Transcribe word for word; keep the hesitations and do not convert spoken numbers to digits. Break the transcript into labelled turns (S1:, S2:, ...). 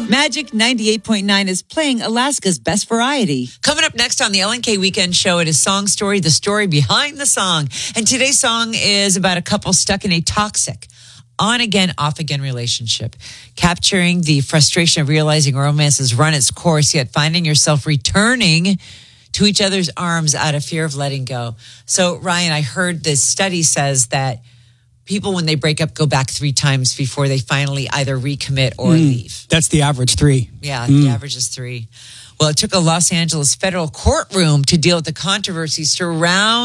S1: Magic ninety-eight point nine is playing Alaska's best variety.
S2: Coming up next on the L N K Weekend Show, it is Song Story, the story behind the song. And today's song is about a couple stuck in a toxic, on-again, off-again relationship, capturing the frustration of realizing romance has run its course, yet finding yourself returning to each other's arms out of fear of letting go. So, Ryan, I heard this study says that people, when they break up, go back three times before they finally either recommit or
S3: mm,
S2: leave.
S3: That's the average, three.
S2: Yeah,
S3: mm.
S2: the average is three. Well, it took a Los Angeles federal courtroom to deal with the controversies surrounding